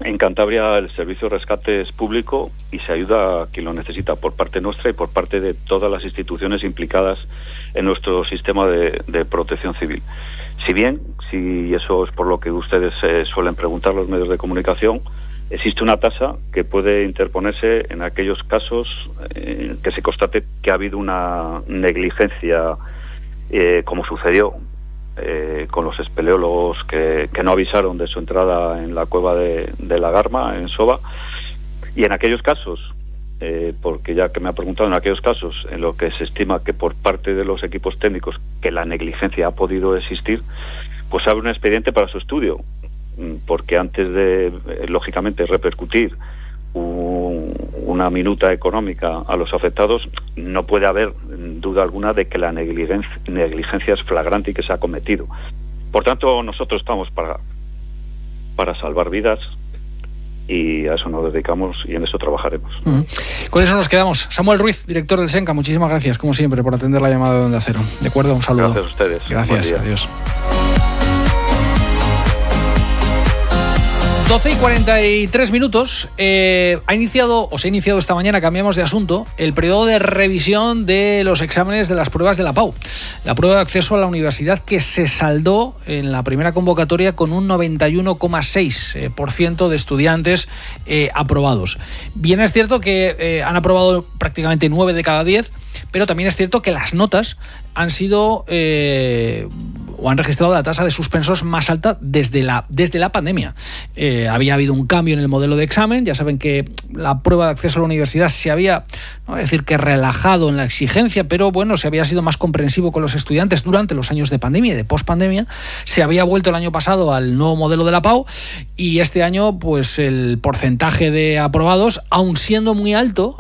En Cantabria el servicio de rescate es público y se ayuda a quien lo necesita por parte nuestra y por parte de todas las instituciones implicadas en nuestro sistema de protección civil. Si eso es por lo que ustedes suelen preguntar los medios de comunicación, existe una tasa que puede interponerse en aquellos casos que se constate que ha habido una negligencia, como sucedió con los espeleólogos que no avisaron de su entrada en la cueva de la Garma, en Soba, y en aquellos casos, porque ya que me ha preguntado, en aquellos casos en los que se estima que por parte de los equipos técnicos que la negligencia ha podido existir, pues abre un expediente para su estudio, porque antes de, lógicamente, repercutir una minuta económica a los afectados, no puede haber duda alguna de que la negligencia es flagrante y que se ha cometido. Por tanto, nosotros estamos para salvar vidas y a eso nos dedicamos y en eso trabajaremos. Con eso nos quedamos. Samuel Ruiz, director del SENCA, muchísimas gracias, como siempre, por atender la llamada de Onda Cero. ¿De acuerdo? Un saludo. Gracias a ustedes. Gracias, adiós. 12:43. Se ha iniciado esta mañana, cambiamos de asunto, el periodo de revisión de los exámenes de las pruebas de la PAU. La prueba de acceso a la universidad, que se saldó en la primera convocatoria con un 91,6% de estudiantes aprobados. Bien, es cierto que han aprobado prácticamente 9 de cada 10, pero también es cierto que las notas han sido o han registrado la tasa de suspensos más alta desde la pandemia. Había habido un cambio en el modelo de examen. Ya saben que la prueba de acceso a la universidad se había, no voy a decir que relajado en la exigencia, pero bueno, se había sido más comprensivo con los estudiantes durante los años de pandemia y de pospandemia. Se había vuelto el año pasado al nuevo modelo de la PAU y este año, pues el porcentaje de aprobados, aun siendo muy alto,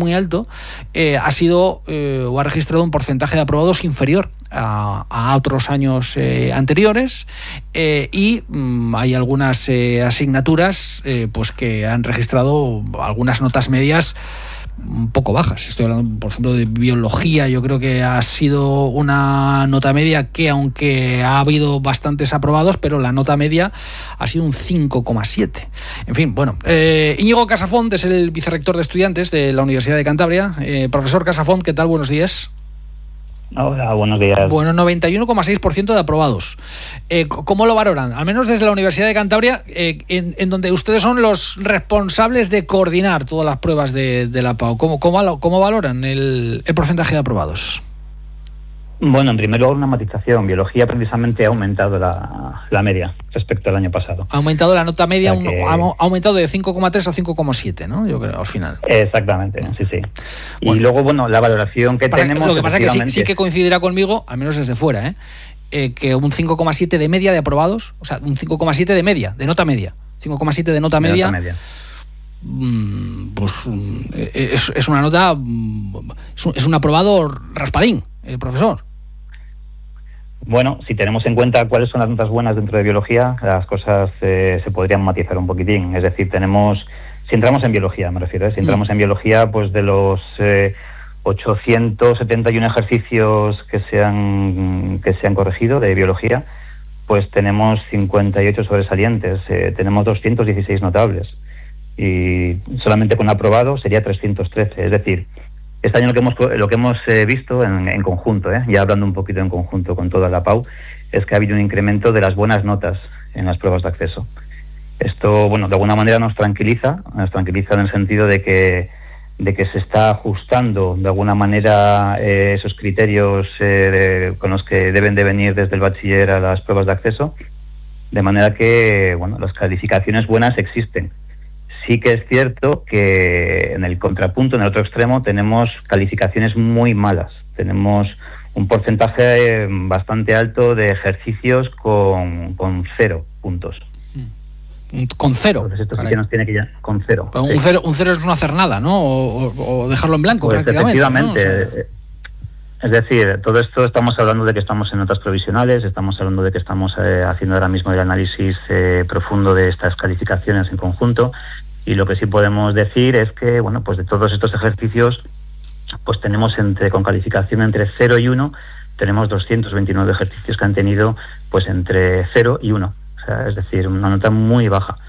ha sido o ha registrado un porcentaje de aprobados inferior a otros años anteriores, y hay algunas asignaturas pues que han registrado algunas notas medias un poco bajas. Estoy hablando, por ejemplo, de biología. Yo creo que ha sido una nota media que, aunque ha habido bastantes aprobados, pero la nota media ha sido un 5,7. En fin, bueno. Íñigo Casafont es el vicerrector de estudiantes de la Universidad de Cantabria. Profesor Casafont, ¿qué tal? Buenos días. Hola, buenos días. Bueno, 91,6% de aprobados. ¿Cómo lo valoran? Al menos desde la Universidad de Cantabria, en donde ustedes son los responsables de coordinar todas las pruebas de la PAU. ¿Cómo valoran el porcentaje de aprobados? Bueno, en primer lugar, una matización. Biología precisamente ha aumentado la media respecto al año pasado. Ha aumentado la nota media, ha aumentado de 5,3 a 5,7, ¿no? Yo creo, al final. Exactamente, sí. Bueno, y luego, bueno, la valoración que tenemos... Lo que pasa es que sí que coincidirá conmigo, al menos desde fuera, que un 5,7 de media de aprobados, o sea, un 5,7 de media, de nota media. 5,7 de nota media. Pues es una nota... Es un aprobado raspadín, profesor. Bueno, si tenemos en cuenta cuáles son las notas buenas dentro de biología, las cosas se podrían matizar un poquitín. Es decir, si entramos en biología, me refiero, si entramos en biología, pues de los 871 ejercicios que se han corregido de biología, pues tenemos 58 sobresalientes, tenemos 216 notables, y solamente con aprobado sería 313. Es decir, este año lo que hemos visto en conjunto, ya hablando un poquito en conjunto con toda la PAU, es que ha habido un incremento de las buenas notas en las pruebas de acceso. Esto, bueno, de alguna manera nos tranquiliza en el sentido de que se está ajustando de alguna manera esos criterios con los que deben de venir desde el bachiller a las pruebas de acceso, de manera que, bueno, las calificaciones buenas existen. Sí que es cierto que en el contrapunto, en el otro extremo, tenemos calificaciones muy malas. Tenemos un porcentaje bastante alto de ejercicios con 0 puntos. ¿Con 0? Entonces esto sí que nos tiene que ya con 0. Un cero es no hacer nada, ¿no? O dejarlo en blanco, pues prácticamente. Efectivamente. ¿No? O sea... Es decir, todo esto estamos hablando de que estamos en notas provisionales, estamos hablando de que estamos haciendo ahora mismo el análisis profundo de estas calificaciones en conjunto. Y lo que sí podemos decir es que, bueno, pues de todos estos ejercicios, pues tenemos con calificación entre 0 y 1, tenemos 229 ejercicios que han tenido pues entre 0 y 1. O sea, es decir, una nota muy baja.